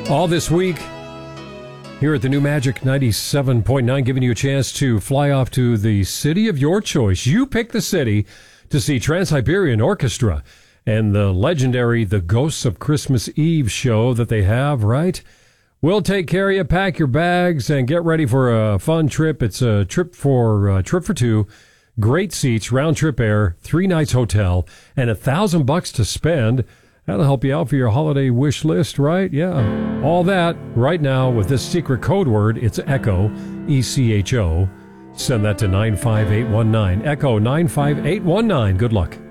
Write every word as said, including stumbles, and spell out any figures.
All this week, here at the New Magic ninety-seven point nine, giving you a chance to fly off to the city of your choice. You pick the city to see Trans-Siberian Orchestra and the legendary The Ghosts of Christmas Eve show that they have, right? We'll take care of you, pack your bags, and get ready for a fun trip. It's a trip for uh, trip for two, great seats, round-trip air, three nights hotel, and a thousand bucks to spend. That'll help you out for your holiday wish list, right? Yeah. All that right now with this secret code word. It's ECHO, E C H O. Send that to nine five eight one nine. ECHO nine five eight one nine. Good luck.